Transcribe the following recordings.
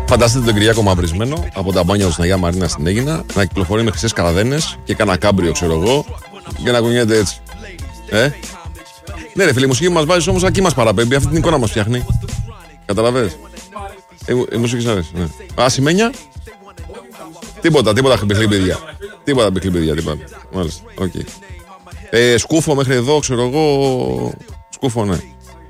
Φανταστείτε τον Κυριάκο μαυρισμένο από τα μπάνια του στην Αγία Μαρίνα στην Αίγινα να κυκλοφορεί με χρυσές καραδένες και κάνα κάμπριο, ξέρω εγώ, και να κουνιέται έτσι. Ναι, ρε φίλε, η μουσική μας βάζει όμως εκεί μας παραπέμπει, αυτή την εικόνα μας φτιάχνει. Καταλαβες. Η μουσική σας αρέσει. Ναι. Ασημένια. Τίποτα πιχλή παιδιά. Τίποτα. Μάλιστα. Okay. Σκούφο μέχρι εδώ, ξέρω εγώ. Σκούφο, ναι.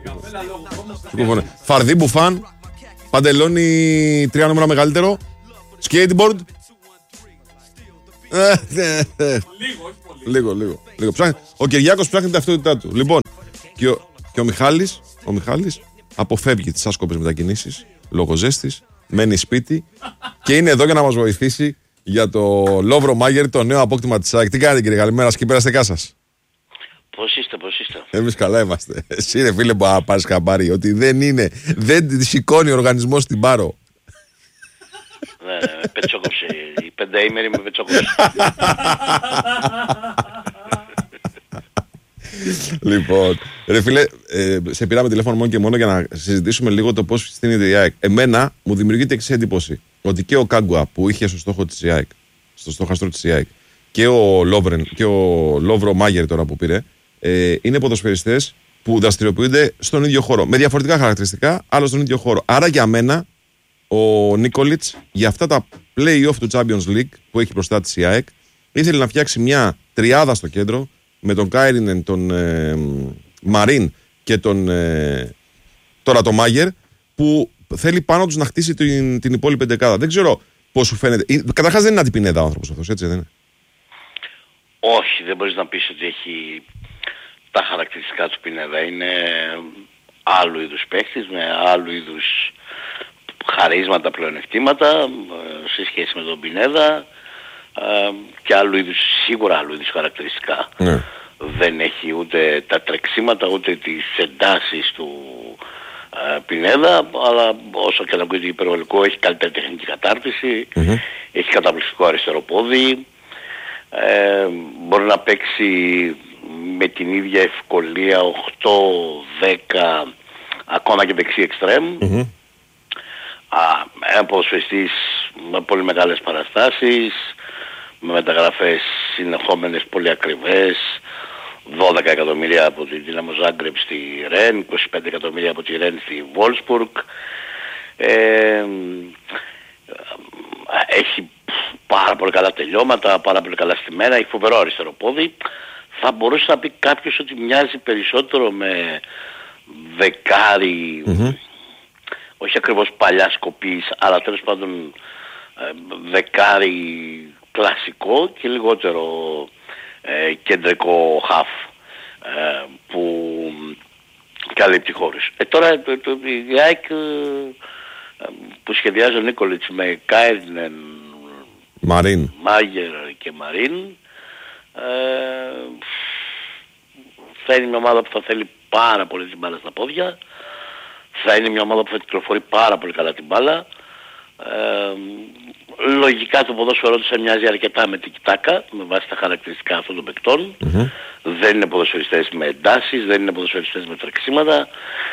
Φαρδί μπουφάν. Παντελόνι 3 νούμερα μεγαλύτερο. Skateboard. Λίγο. Ο Κυριάκος ψάχνει την ταυτότητά του. Λοιπόν, και ο Μιχάλης αποφεύγει τις άσκοπες μετακινήσεις λόγω ζέστης, μένει σπίτι και είναι εδώ για να μας βοηθήσει για το Λόβρο Μάγερ, το νέο απόκτημα της ΑΕΚ. Τι κάνετε, κύριε, καλημέρα, σκυπεραστικά σας. Πώς είστε. Εμείς καλά είμαστε. Εσύ, ρε φίλε, που πάρεις χαμπάρι ότι δεν σηκώνει ο οργανισμός την Πάρο. Ναι, πετσόκοψε. Η πενταήμερη με πετσόκοψε. Λοιπόν, ρε φίλε, σε πήραμε τηλέφωνο μόνο και μόνο για να συζητήσουμε λίγο το πώς στείνεται η ΑΕΚ. Εμένα μου δημιουργείται εξής εντύπωση. Ότι και ο Κάγκουα που είχε στο στόχο της ΑΕΚ, στο στόχαστρο της ΑΕΚ, και ο Λόβρο Μάγερ τώρα που πήρε, είναι ποδοσφαιριστές που δραστηριοποιούνται στον ίδιο χώρο. Με διαφορετικά χαρακτηριστικά, αλλά στον ίδιο χώρο. Άρα για μένα, ο Νίκολιτς για αυτά τα play-off του Champions League που έχει μπροστά της η ΑΕΚ, ήθελε να φτιάξει μια τριάδα στο κέντρο με τον Κάιρινεν, τον Μαρίν και τώρα τον Μάγερ, που θέλει πάνω τους να χτίσει την υπόλοιπη δεκάδα. Δεν ξέρω πώς σου φαίνεται. Καταρχάς δεν είναι αντιπινέδα ο άνθρωπος αυτός, έτσι δεν είναι? Όχι, δεν μπορείς να πεις ότι έχει τα χαρακτηριστικά του Πινέδα. Είναι άλλου είδους παίχτης, με άλλου είδους χαρίσματα, πλεονεκτήματα σε σχέση με τον Πινέδα και σίγουρα άλλου είδους χαρακτηριστικά. Ναι. Δεν έχει ούτε τα τρεξίματα ούτε τις εντάσεις του Πινέδα, αλλά όσο και να ακούγεται υπερβολικό, έχει καλύτερη τεχνική κατάρτιση, έχει καταπληκτικό αριστερό πόδι, μπορεί να παίξει με την ίδια ευκολία 8-10 ακόμα και δεξί εξτρέμ. Ένα ποδοσφαιριστής με πολύ μεγάλες παραστάσεις, με μεταγραφές συνεχόμενες πολύ ακριβές, 12 εκατομμύρια από τη Δύναμο Ζάγκρεπ στη Ρεν, 25 εκατομμύρια από τη Ρεν στη Βόλσπουργκ. Έχει πάρα πολύ καλά τελειώματα, πάρα πολύ καλά στημένα, έχει φοβερό αριστερό πόδι. Θα μπορούσε να πει κάποιος ότι μοιάζει περισσότερο με δεκάρι, όχι ακριβώς παλιάς κοπής, αλλά τέλος πάντων δεκάρι κλασικό και λιγότερο κεντρικό χαφ που καλύπτει χώρους. Τώρα η ΑΕΚ που σχεδιάζει ο Νίκολιτς με Κάιρνεν, Μάγερ και Μαρίν, θα είναι μια ομάδα που θα θέλει πάρα πολύ την μπάλα στα πόδια, θα είναι μια ομάδα που θα κυκλοφορεί πάρα πολύ καλά την μπάλα. Λογικά το ποδόσφαιρό του μοιάζει αρκετά με την Κιτάκα με βάση τα χαρακτηριστικά αυτών των παικτών. Δεν είναι ποδοσφαιριστές με εντάσεις, δεν είναι ποδοσφαιριστές με τρεξίματα.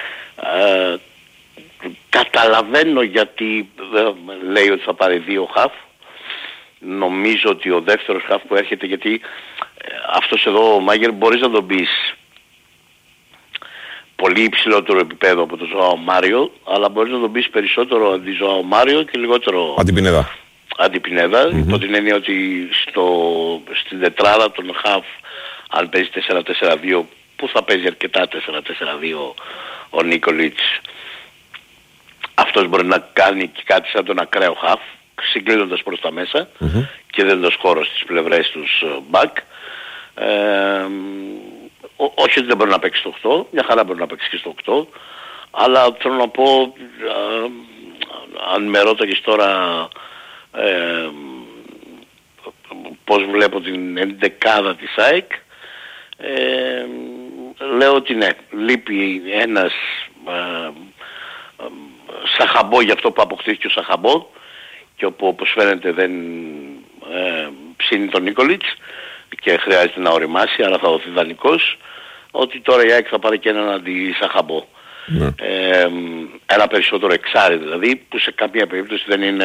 Καταλαβαίνω γιατί λέει ότι θα πάρει 2 χαφ. Νομίζω ότι ο δεύτερος χαφ που έρχεται, γιατί αυτός εδώ ο Μάγερ μπορείς να τον πεις πολύ υψηλότερο επίπεδο από τον Ζωάο Μάριο, αλλά μπορείς να τον πεις περισσότερο αντι Ζωάο Μάριο και λιγότερο αντιπινέδα. Υπό την έννοια ότι στην τετράδα των χαφ, αν παίζει 4-4-2, που θα παίζει αρκετά 4-4-2 ο Νίκολιτς, αυτός μπορεί να κάνει και κάτι σαν τον ακραίο χαφ, συγκλίνοντας προς τα μέσα και δίνοντας χώρο στις πλευρές τους back. Όχι ότι δεν μπορεί να παίξει στο 8, μια χαρά μπορεί να παίξει και στο 8, αλλά θέλω να πω, αν με ρώταγες τώρα πώς βλέπω την ενδεκάδα της ΑΕΚ, λέω ότι ναι, λείπει ένας Σαχαμπό για αυτό που αποκτήθηκε ο Σαχαμπό και όπου όπως φαίνεται δεν ψήνει τον Νίκολιτς και χρειάζεται να οριμάσει, άρα θα δοθεί δανεικός, ότι τώρα η ΑΕΚ θα πάρει και έναν αντι-Σαχαμπό. ένα περισσότερο εξάρι δηλαδή, που σε κάποια περίπτωση δεν είναι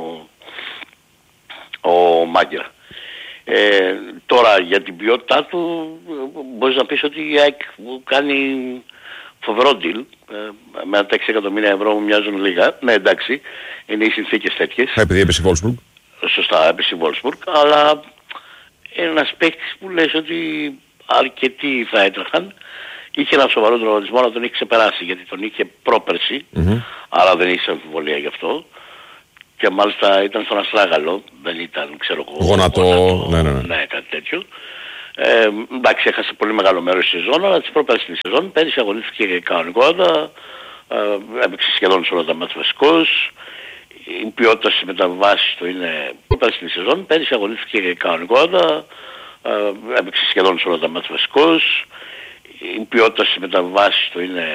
ο Μάγκερα. Τώρα για την ποιότητά του μπορείς να πεις ότι η ΑΕΚ κάνει φοβερό deal. Με τα 6 εκατομμύρια ευρώ μου μοιάζουν λίγα. Ναι, εντάξει, είναι οι συνθήκες τέτοιες. Επειδή έπεσε η Wolfsburg. Σωστά, έπεσε η Wolfsburg, αλλά είναι ένας παίκτης που λες ότι αρκετοί θα έτρεχαν. Είχε ένα σοβαρό τραυματισμό, αλλά τον είχε ξεπεράσει, γιατί τον είχε πρόπερση, άρα δεν είχε αμφιβολία γι' αυτό. Και μάλιστα ήταν στον αστράγαλο, δεν ήταν, ξέρω εγώ, γόνατο, ναι, κάτι τέτοιο. Εντάξει, έχασε πολύ μεγάλο μέρος στη σεζόν, αλλά της προπέρσινης σεζόν πέρυσι αγωνίστηκε κανονικότατα, έπαιξε σχεδόν σε όλα τα μάτς βασικός. Η ποιότητα στις μεταβάσεις του είναι προπέρσινη σεζόν, πέρυσι αγωνίστηκε κανονικότατα, έπαιξε σχεδόν σε όλα τα μάτς βασικός. Η ποιότητα στις μεταβάσεις του είναι